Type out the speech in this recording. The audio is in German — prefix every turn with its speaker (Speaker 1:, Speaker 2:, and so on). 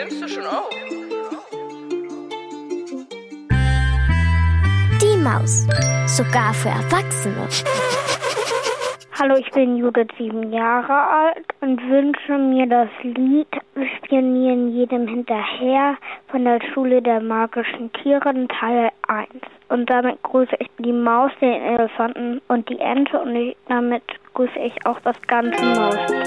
Speaker 1: kennst du schon auch.
Speaker 2: Die Maus, sogar für Erwachsene.
Speaker 3: Hallo, ich bin Judith, 7 Jahre alt und wünsche mir das Lied Spionieren jedem hinterher von der Schule der magischen Tiere Teil 1. Und damit grüße ich die Maus, den Elefanten und die Ente und damit grüße ich auch das ganze Maus.